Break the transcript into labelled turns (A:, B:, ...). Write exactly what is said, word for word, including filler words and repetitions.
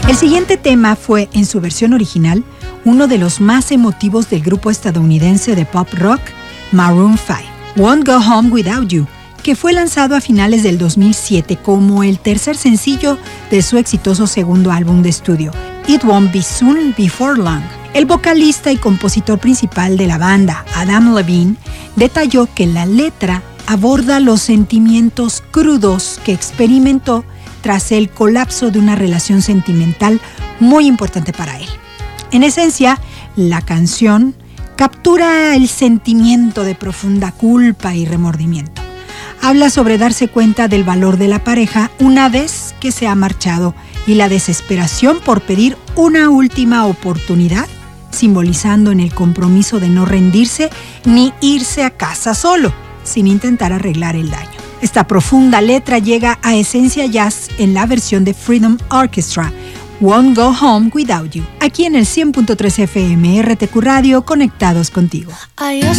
A: El siguiente tema fue, en su versión original, uno de los más emotivos del grupo estadounidense de pop rock, Maroon five, Won't Go Home Without You, que fue lanzado a finales del dos mil siete como el tercer sencillo de su exitoso segundo álbum de estudio, It Won't Be Soon Before Long. El vocalista y compositor principal de la banda, Adam Levine, detalló que la letra aborda los sentimientos crudos que experimentó tras el colapso de una relación sentimental muy importante para él. En esencia, la canción captura el sentimiento de profunda culpa y remordimiento. Habla sobre darse cuenta del valor de la pareja una vez que se ha marchado y la desesperación por pedir una última oportunidad, simbolizando en el compromiso de no rendirse ni irse a casa solo, sin intentar arreglar el daño. Esta profunda letra llega a esencia jazz en la versión de Freedom Orchestra, Won't Go Home Without You, aquí en el cien punto tres F M R T Q Radio, conectados contigo.
B: I